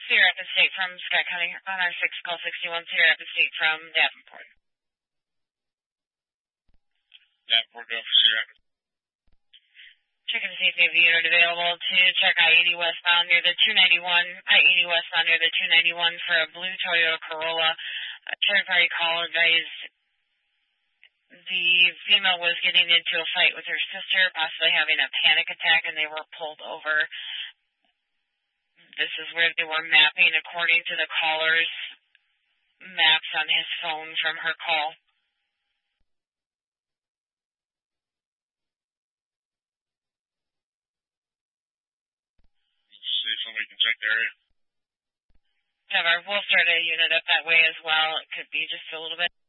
Cedar Rapids State from Scott County on our 6 call 61 Cedar Rapids State from Davenport. Davenport, go for Cedar Rapids. Checking to see if we have a unit available to check I-80 westbound near the 291, I-80 westbound near the 291 for a blue Toyota Corolla. A third-party call advised the female was getting into a fight with her sister, possibly having a panic attack, and they were pulled over. This is where they were mapping according to the caller's maps on his phone from her call. See if somebody can check the area. We'll start a unit up that way as well. It could be just a little bit.